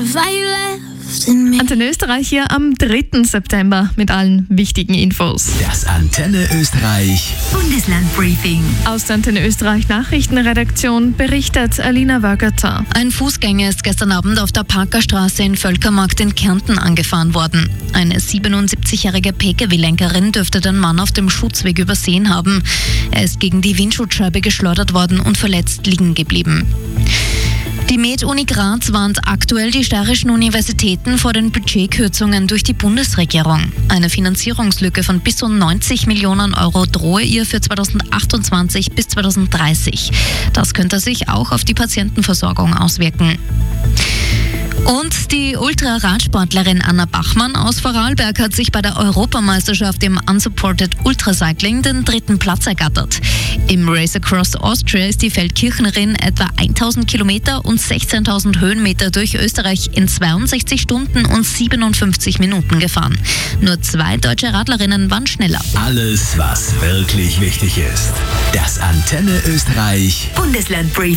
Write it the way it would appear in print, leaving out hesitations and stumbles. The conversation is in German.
Antenne Österreich hier am 3. September mit allen wichtigen Infos. Das Antenne Österreich Bundeslandbriefing. Aus der Antenne Österreich Nachrichtenredaktion berichtet Alina Wögerter. Ein Fußgänger ist gestern Abend auf der Parkerstraße in Völkermarkt in Kärnten angefahren worden. Eine 77-jährige Pkw-Lenkerin dürfte den Mann auf dem Schutzweg übersehen haben. Er ist gegen die Windschutzscheibe geschleudert worden und verletzt liegen geblieben. Die Med-Uni Graz warnt aktuell die steirischen Universitäten vor den Budgetkürzungen durch die Bundesregierung. Eine Finanzierungslücke von bis zu 90 Millionen Euro drohe ihr für 2028 bis 2030. Das könnte sich auch auf die Patientenversorgung auswirken. Und die Ultraradsportlerin Anna Bachmann aus Vorarlberg hat sich bei der Europameisterschaft im Unsupported Ultracycling den 3. Platz ergattert. Im Race Across Austria ist die Feldkirchnerin etwa 1000 Kilometer und 16.000 Höhenmeter durch Österreich in 62 Stunden und 57 Minuten gefahren. Nur 2 deutsche Radlerinnen waren schneller. Alles, was wirklich wichtig ist. Das Antenne Österreich Bundeslandbriefing.